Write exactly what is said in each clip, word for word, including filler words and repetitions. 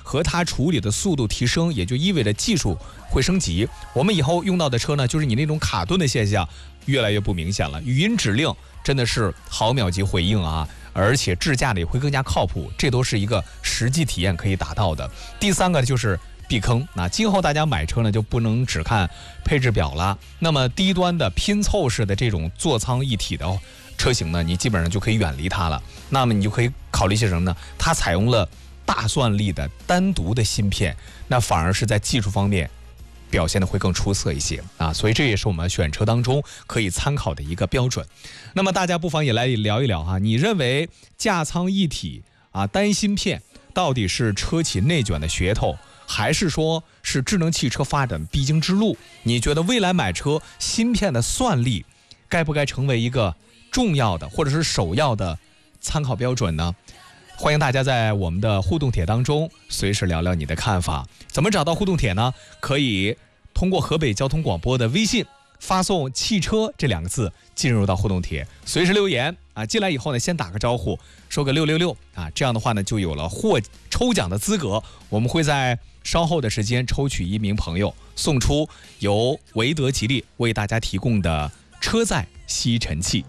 和它处理的速度提升，也就意味着技术会升级。我们以后用到的车呢，就是你那种卡顿的现象越来越不明显了，语音指令真的是毫秒级回应啊，而且智驾呢也会更加靠谱，这都是一个实际体验可以达到的。第三个就是避坑，那今后大家买车呢就不能只看配置表了，那么低端的拼凑式的这种座舱一体的车型呢，你基本上就可以远离它了。那么你就可以考虑些什么呢？它采用了大算力的单独的芯片，那反而是在技术方面表现的会更出色一些啊，所以这也是我们选车当中可以参考的一个标准。那么大家不妨也来聊一聊哈，你认为驾舱一体啊单芯片到底是车企内卷的噱头，还是说是智能汽车发展必经之路？你觉得未来买车芯片的算力该不该成为一个重要的或者是首要的参考标准呢？欢迎大家在我们的互动帖当中随时聊聊你的看法。怎么找到互动帖呢？可以通过河北交通广播的微信发送汽车这两个字进入到互动帖，随时留言啊。进来以后呢，先打个招呼，说个六六六啊，这样的话呢就有了获抽奖的资格。我们会在稍后的时间抽取一名朋友，送出由维德吉利为大家提供的车载吸尘器。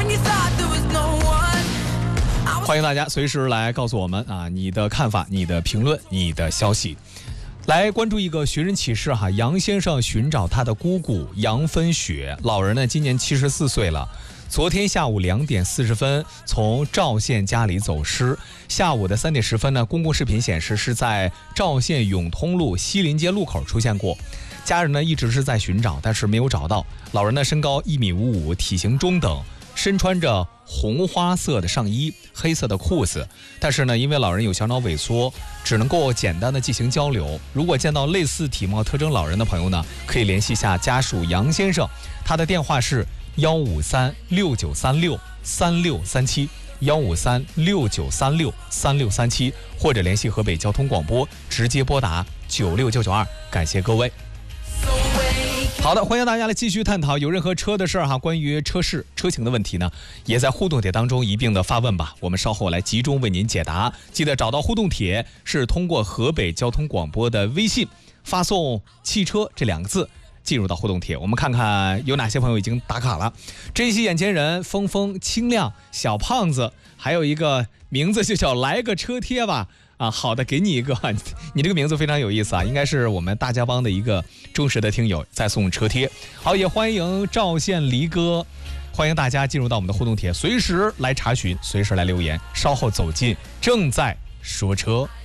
欢迎大家随时来告诉我们啊，你的看法、你的评论、你的消息。来关注一个寻人启事哈，杨先生寻找他的姑姑杨芬雪，老人呢今年七十四岁了。昨天下午两点四十分从赵县家里走失，下午的三点十分呢，公共视频显示是在赵县永通路西林街路口出现过。家人呢一直是在寻找，但是没有找到。老人呢身高一米五五，体型中等，身穿着红花色的上衣，黑色的裤子，但是呢，因为老人有小脑萎缩，只能够简单的进行交流。如果见到类似体貌特征老人的朋友呢，可以联系一下家属杨先生，他的电话是幺五三六九三六三六三七幺五三六九三六三六三七，或者联系河北交通广播，直接拨打九六九九二。感谢各位。好的，欢迎大家来继续探讨，有任何车的事儿哈，关于车市车型的问题呢，也在互动帖当中一并的发问吧，我们稍后来集中为您解答。记得找到互动帖是通过河北交通广播的微信发送汽车这两个字进入到互动帖。我们看看有哪些朋友已经打卡了。珍惜眼前人，峰峰清亮小胖子，还有一个名字就叫来个车贴吧啊，好的，给你一个，你这个名字非常有意思啊，应该是我们大家帮的一个忠实的听友在送车贴。好，也欢迎赵县离哥，欢迎大家进入到我们的互动帖，随时来查询，随时来留言。稍后走进正在说车。